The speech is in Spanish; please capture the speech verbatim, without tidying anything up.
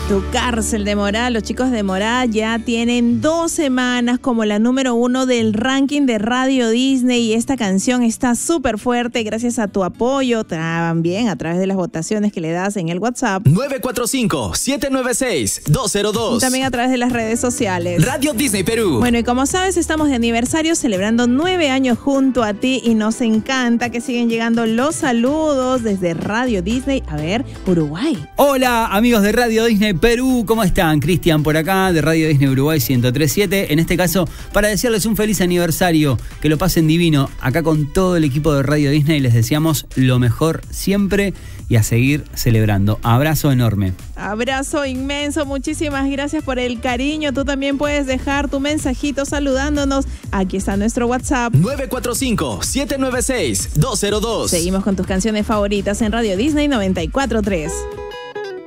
Tu cárcel de Morá. Los chicos de Morá ya tienen dos semanas como la número uno del ranking de Radio Disney y esta canción está súper fuerte gracias a tu apoyo también a través de las votaciones que le das en el WhatsApp nueve cuatro cinco, siete nueve seis, dos cero dos. También a través de las redes sociales. Radio Disney Perú. Bueno, y como sabes, estamos de aniversario celebrando nueve años junto a ti y nos encanta que siguen llegando los saludos desde Radio Disney. A ver, Uruguay. Hola, amigos de Radio Disney Perú, ¿cómo están? Cristian por acá, de Radio Disney Uruguay ciento tres punto siete. En este caso, para desearles un feliz aniversario, que lo pasen divino. Acá con todo el equipo de Radio Disney les deseamos lo mejor siempre y a seguir celebrando. Abrazo enorme. Abrazo inmenso, muchísimas gracias por el cariño. Tú también puedes dejar tu mensajito saludándonos. Aquí está nuestro WhatsApp nueve cuatro cinco, siete nueve seis, dos cero dos. Seguimos con tus canciones favoritas en Radio Disney noventa y cuatro punto tres.